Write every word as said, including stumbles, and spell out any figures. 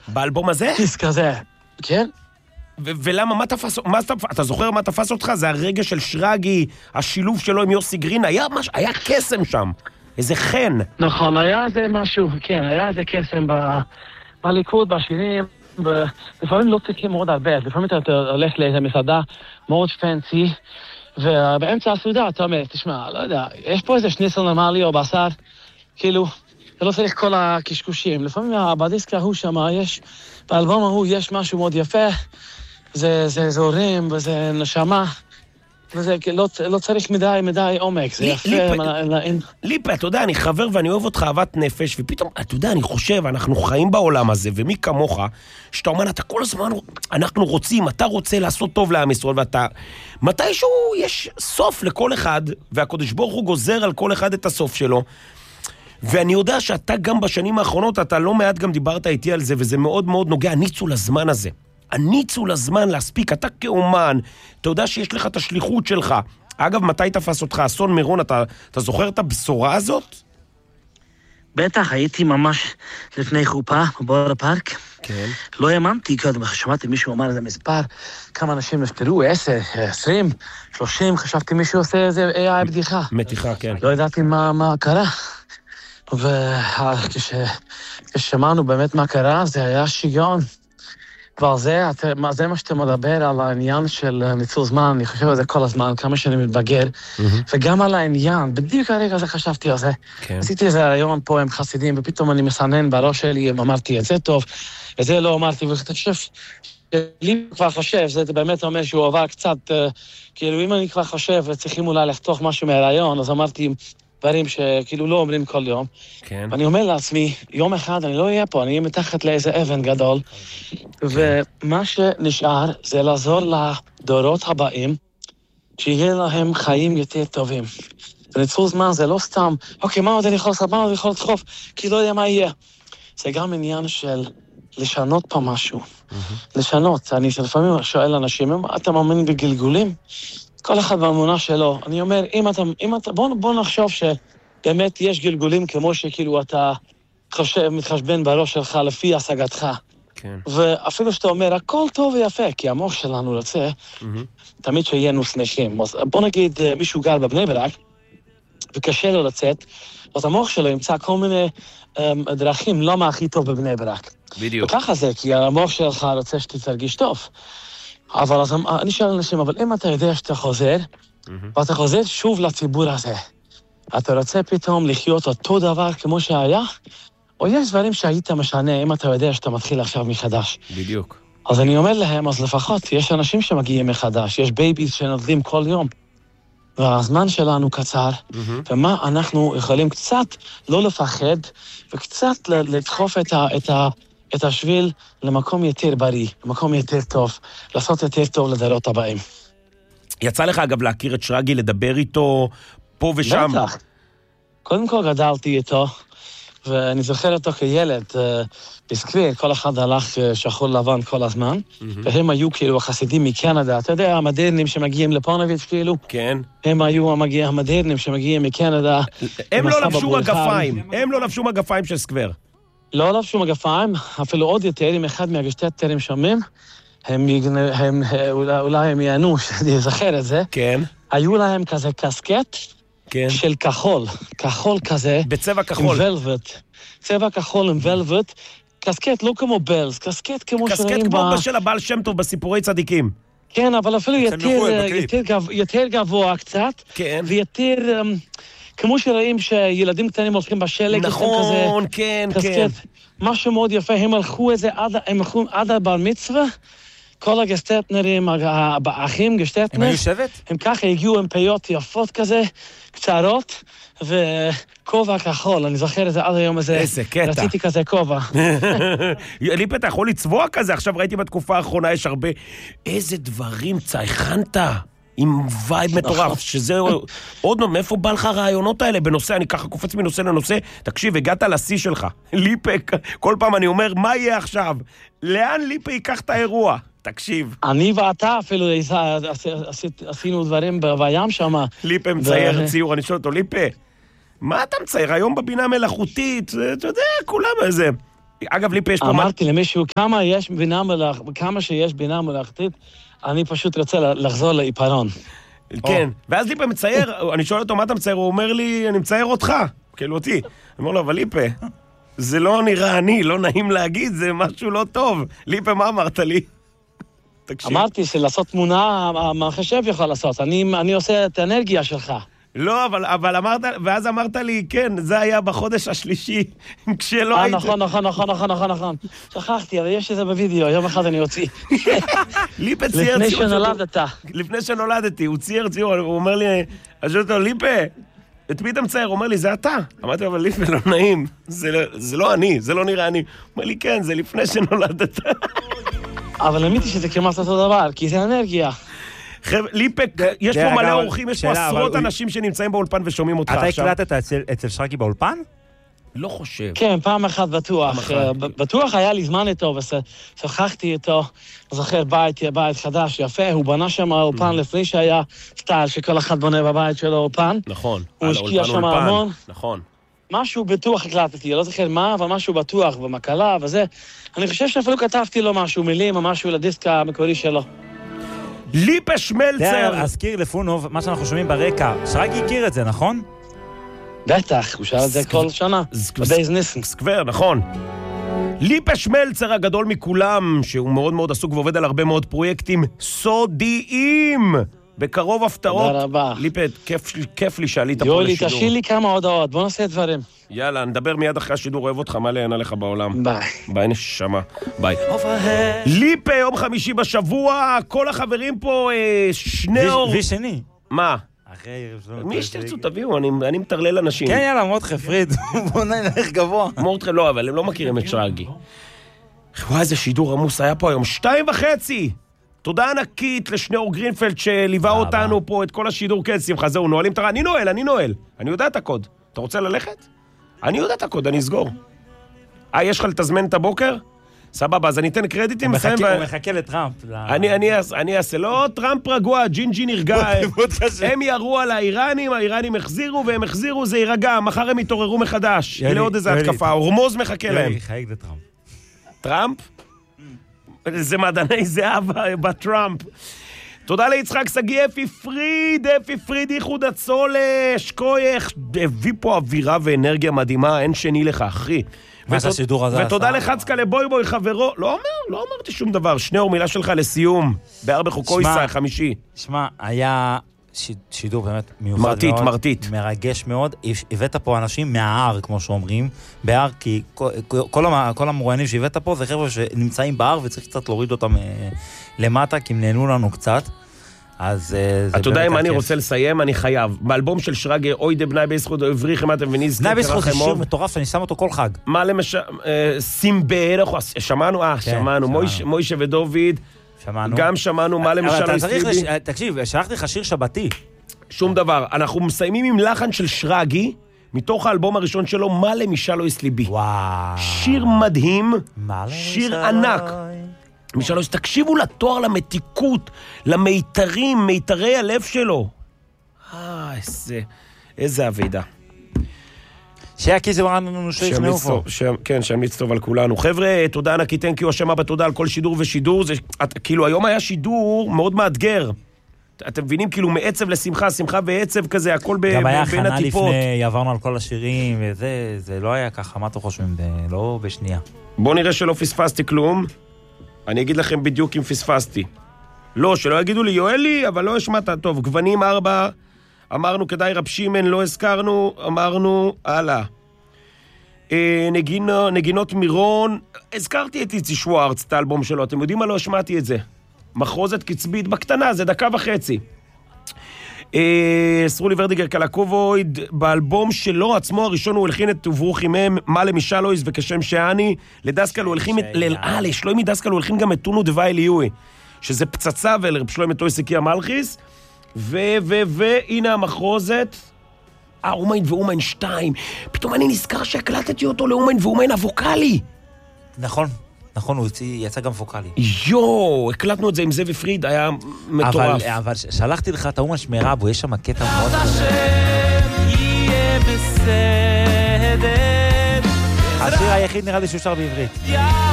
באלבום הזה? דיסק כזה, כן. ולמה, מה תפס, מה תפס, אתה זוכר מה תפס אותך? זה הרגע של שרגי, השילוב שלו עם יוסי גרין, היה מש, היה קסם שם, איזה חן. נכון, היה זה משהו, כן, היה איזה קסם ב, בליכוד, בשירים, ב, לפעמים לא צריכים מאוד הרבה, לפעמים אתה הולך לאיזה מסעדה מאוד פנסי, ובאמצע הסעודה אתה אומר, תשמע, לא יודע, יש פה איזה שניצל נורמלי או בשר, כאילו, אתה לא צריך כל הקשקושים, לפעמים בדיסק ההוא שם, יש, באלבום ההוא יש משהו מאוד יפה, זה, זה זורים, וזה נשמה, וזה לא, לא צריך מדי, מדי עומק, זה יפה. ליפה, אתה יודע, אני חבר ואני אוהב אותך אהבת נפש, ופתאום, אתה יודע, אני חושב, אנחנו חיים בעולם הזה, ומי כמוך, שאתה אומר, אתה כל הזמן, אנחנו רוצים, אתה רוצה לעשות טוב לעם ישראל, ואתה, מתישהו יש סוף לכל אחד, והקדוש ברוך הוא גוזר על כל אחד את הסוף שלו, ואני יודע שאתה גם בשנים האחרונות, אתה לא מעט גם דיברת איתי על זה, וזה מאוד מאוד נוגע, ניצו לזמן הזה. הניצו לזמן להספיק, אתה כאומן, אתה יודע שיש לך את השליחות שלך. אגב, מתי תפס אותך אסון מירון? אתה, אתה זוכר את הבשורה הזאת? בטח, הייתי ממש לפני חופה, בבור הפארק. כן. לא האמנתי, קודם, שמעתי מישהו אמר איזה מספר, כמה אנשים נפטרו, עשר, עשרים, שלושים, חשבתי מישהו עושה איזה היה בדיחה. מתיחה, כן. לא ידעתי מה, מה קרה. וכששמענו באמת מה קרה, זה היה שיגעון. ועל זה, זה מה שאתה מדבר על העניין של ניצול זמן, אני חושב על זה כל הזמן, כמה שאני מתבגר, וגם על העניין, בדיוק הרגע הזה חשבתי על זה. עשיתי איזה רעיון פה עם חסידים, ופתאום אני מסנן בראש שלי, אמרתי את זה טוב, את זה לא אמרתי, ואתה חושב, לי כבר חושב, זה באמת אומר שהוא עבר קצת, כאילו אם אני כבר חושב, וצריכים אולי לחתוך משהו מהרעיון, אז אמרתי, דברים שכאילו לא אומרים כל יום. כן. ואני אומר לעצמי, יום אחד אני לא אהיה פה, אני אהיה מתחת לאיזה אבן גדול, ומה שנשאר זה לעזור לדורות הבאים, שיהיה להם חיים יותר טובים. וניצול זמן זה לא סתם, אוקיי, מה עוד אני יכול לעשות, מה עוד אני יכול לדחוף, כי לא יודע מה יהיה. זה גם עניין של לשנות פה משהו. לשנות. אני לפעמים שואל אנשים, אתה מאמין בגלגולים? כל אחד באמונה שלו. אני אומר, אם אתה, אם אתה, בוא, בוא נחשוב שבאמת יש גלגולים כמו שכאילו אתה חושב, מתחשבן בראש שלך לפי השגתך. כן. ואפילו שאתה אומר, הכל טוב ויפה, כי המוח שלנו רוצה, mm-hmm. תמיד שיהיינו שמחים. אז בוא נגיד, מישהו גר בבני ברק, וקשה לו לצאת, אז המוח שלו ימצא כל מיני um, דרכים למה הכי טוב בבני ברק. בדיוק. וככה זה, כי המוח שלך רוצה שתתרגיש טוב. אבל אז אני שואל אנשים, אבל אם אתה יודע שאתה חוזר, mm-hmm. ואתה חוזר שוב לציבור הזה, אתה רוצה פתאום לחיות אותו דבר כמו שהיה? או יש דברים שהיית משנה אם אתה יודע שאתה מתחיל עכשיו מחדש? בדיוק. אז אני אומר להם, אז לפחות יש אנשים שמגיעים מחדש, יש בייביז שנולדים כל יום, והזמן שלנו קצר, mm-hmm. ומה אנחנו יכולים קצת לא לפחד, וקצת לדחוף את ה... את ה את השביל למקום יותר בריא, למקום יותר טוב, לעשות יותר טוב לדורות הבאים. יצא לך אגב להכיר את שרגי, לדבר איתו פה ושם? בטח. קודם כל גדלתי איתו, ואני זוכר אותו כילד, בסקוויר, כל אחד הלך שחור לבן כל הזמן, mm-hmm. והם היו כאילו החסידים מקנדה, אתה יודע, המודרנים שמגיעים לפונוביץ' כאילו, כן. הם היו המגיע, המודרנים שמגיעים מקנדה. הם לא לבשו מגפיים, הם לא לבשו מגפיים של סקוויר. לא לבשו מגפיים, אפילו עוד יותר, עם אחד מהגשטטרים שומעים, הם, הם, אולי, אולי הם יענו, שאני אזכר את זה. כן. היו להם כזה קסקט כן. של כחול, כחול כזה. בצבע כחול. עם ולווט. צבע כחול עם ולווט. קסקט לא כמו בלס, קסקט כמו קסקט שרואים כמו ב... בשל הבעל שם טוב בסיפורי צדיקים. כן, אבל אפילו יותר, יותר, גב, יותר גבוה קצת. כן. ויותר... כמו שרואים שילדים קטנים הולכים בשלג. נכון, כן, קסקט. כן. משהו מאוד יפה, הם הלכו איזה עד, הם הלכו עד הבר מצווה, כל הגסטטנרים, האחים גסטטנר. הם היו שבט? הם ככה הגיעו עם פיות יפות כזה, קצרות, וכובע כחול, אני זוכר את זה עד היום הזה. איזה קטע. רציתי כזה כובע. ליפה, אתה יכול לצבוע כזה? עכשיו ראיתי בתקופה האחרונה, יש הרבה... איזה דברים צייכנת עם וייב מטורף, שזה עוד מאיפה בא לך הרעיונות האלה בנושא, אני ככה קופץ מנושא לנושא, תקשיב, הגעת לשיא שלך. ליפה, כל פעם אני אומר, מה יהיה עכשיו? לאן ליפה ייקח את האירוע? תקשיב. אני ואתה אפילו עשינו דברים בים שם. ליפה מצייר ציור, אני שואל אותו, ליפה, מה אתה מצייר? היום בבינה מלאכותית, אתה יודע, כולם איזה... אגב, ליפה יש פה... אמרתי למישהו, כמה יש בינה מלאכ... כמה שיש בינה מלאכתית, אני פשוט רוצה לחזור לעיפרון. כן, ואז ליפה מצייר, אני שואל אותו, מה אתה מצייר? הוא אומר לי, אני מצייר אותך, כאילו אותי. אני אומר לו, אבל ליפה, זה לא נראה אני, לא נעים להגיד, זה משהו לא טוב. ליפה, מה אמרת לי? אמרתי שלעשות תמונה, המחשב יכול לעשות, אני עושה את האנרגיה שלך. לא, אבל, אבל אמרת, ואז אמרת לי, כן, זה היה בחודש השלישי, כשלא היית... נכון, נכון, נכון, נכון, נכון, נכון. שכחתי, אבל יש את זה בווידאו, יום אחד אני אוציא. ליפה צייר לפני שנולדת. לפני שנולדתי, הוא צייר ציור, הוא אומר לי, אני שואל אותו, ליפה, את מי אתה מצייר? הוא אומר לי, זה אתה. אמרתי, אבל ליפה, לא נעים, זה לא אני, זה לא נראה אני. הוא אומר לי, כן, זה לפני שנולדת. אבל האמיתי שזה כמעט אותו דבר, כי זה אנרגיה. ליפק, יש פה מלא אורחים, יש פה עשרות אנשים שנמצאים באולפן ושומעים אותך עכשיו. אתה הקלטת אצל שרגי באולפן? לא חושב. כן, פעם אחת בטוח. בטוח היה לי זמן איתו, ושוחחתי איתו, זוכר בית, בית חדש, יפה, הוא בנה שם אולפן לפני שהיה סטייל שכל אחד בונה בבית שלו אולפן. נכון. הוא השקיע שם המון. נכון. משהו בטוח הקלטתי, לא זוכר מה, אבל משהו בטוח, במקלה וזה. אני חושב שאפילו כתבתי לו משהו, מילים או משהו לדיסק המקורי שלו. ליפה שמלצר. אזכיר לפונוב, מה שאנחנו שומעים ברקע, שרגי הכיר את זה, נכון? בטח, הוא שאל את זה כל שנה, בבייז ניסן. סקוור, נכון. ליפה שמלצר הגדול מכולם, שהוא מאוד מאוד עסוק ועובד על הרבה מאוד פרויקטים סודיים. בקרוב הפתעות. תודה רבה. ליפה, כיף לי שעלית פה לשידור. יולי, תשאיר לי כמה הודעות, בוא נעשה דברים. יאללה, נדבר מיד אחרי השידור, אוהב אותך, מה לענה לך בעולם. ביי. ביי נשמה, ביי. ליפה, יום חמישי בשבוע, כל החברים פה, שני אור... וי שני. מה? אחרי... מי שתרצו, תביאו, אני מטרלל אנשים. כן, יאללה, מורדכי פריד, בוא נלך גבוה. מורדכי, לא, אבל הם לא מכירים את שרגי. וואי, איזה שידור עמוס היה פה היום, שתיים וחצי. תודה ענקית לשניאור גרינפלד שליווה אותנו פה את כל השידור. כן, שמחה, זהו, נועלים את הרע. אני נועל, אני נועל. אני יודע את הקוד. אתה רוצה ללכת? אני יודע את הקוד, אני אסגור. אה, יש לך לתזמן את הבוקר? סבבה, אז אני אתן קרדיטים. הוא מחכה לטראמפ. אני אעשה, לא, טראמפ רגוע, ג'ינג'י נרגע. הם ירו על האיראנים, האיראנים החזירו, והם החזירו, זה יירגע. מחר הם יתעוררו מחדש. הנה עוד איזה התקפה, הורמוז מחכה להם. חייג לטראמפ. טראמפ? זה מדעני זהב בטראמפ. תודה ליצחק סגי, אפי פריד, אפי פריד, איחוד הצולש, כוייך, הביא פה אווירה ואנרגיה מדהימה, אין שני לך, אחי. מה זה השידור הזה? ותודה לחצקה לבוי בוי חברו, לא אומר, לא אמרתי שום דבר, שניאור, מילה שלך לסיום, בארבע חוקויסה, חמישי. שמע, היה שידור באמת מיוחד מאוד. מרתית, מרתית. מרגש מאוד, הבאת פה אנשים מההר, כמו שאומרים, בהר, כי כל המרואיינים שהבאת פה זה חבר'ה שנמצאים בהר וצריך קצת להוריד אותם למטה, כי הם נהנו לנו קצת. אז אתה יודע אם אני רוצה לסיים, אני חייב. באלבום של שרגי, אוי דה בני בייסחוד, אברי חמאתם ונזכי. בני בייסחוד זה שיר מטורף, אני שם אותו כל חג. מה למשל, סימבר, שמענו, אה, שמענו, מוישה ודוד, שמענו. גם שמענו מה למשל הסליבי. תקשיב, שלחתי לך שיר שבתי. שום דבר. אנחנו מסיימים עם לחן של שרגי, מתוך האלבום הראשון שלו, מה למשל לא הסליבי. וואו. שיר מדהים, שיר ענק. משל, אז תקשיבו לתואר, למתיקות, למיתרים, מיתרי הלב שלו. אה, איזה, איזה עבידה. שיהיה כיסי ורענו לנו שיכנעו פה. כן, שהמיץ טוב על כולנו. חבר'ה, תודה ענקי, תנקיו, השם הבא, תודה על כל שידור ושידור. זה, את, כאילו, היום היה שידור מאוד מאתגר. אתם מבינים, כאילו, מעצב לשמחה, שמחה ועצב כזה, הכל בין הטיפות. גם היה חנה לפני, עברנו על כל השירים, וזה, זה לא היה ככה, מה אתם חושבים? זה לא בשנייה. בואו נראה שלא פספסתי כלום. אני אגיד לכם בדיוק אם פספסתי. לא, שלא יגידו לי, יואלי, אבל לא השמעת. טוב, גוונים ארבע, אמרנו כדאי רב שימן, לא הזכרנו, אמרנו, הלאה. אה, נגינו, נגינות מירון, הזכרתי את איצי שווארץ, את האלבום שלו, אתם יודעים מה? לא השמעתי את זה. מחרוזת קצבית בקטנה, זה דקה וחצי. אה, סרולי ורדיגר קלקובויד, באלבום שלו עצמו הראשון הוא הלחין את וברוך עמם, מה למשלויז וכשם שאני, לדסקל הוא הלחין, אה, לשלומי דסקל הוא הלחין גם את טונו דווי ליואי, שזה פצצה ולרב שלומי טוי סקי המלכיס, ו, ו, ו, הנה המחרוזת, אה, אומיין ואומיין שתיים, פתאום אני נזכר שהקלטתי אותו לאומיין ואומיין הווקלי. נכון. נכון, הוא יצא גם פוקלי. יו, הקלטנו את זה עם זאב פריד, היה מטורף. אבל, אבל שלחתי לך את האומן שמרה בו, יש שם קטע מאוד... השיר היחיד נראה לי שהוא שר בעברית.